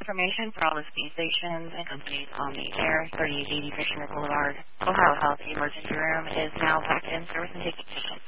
information for all the speed stations and companies on the air. 3880 Fisher Boulevard, Ohio Health Emergency Room is now back in service and taking patients.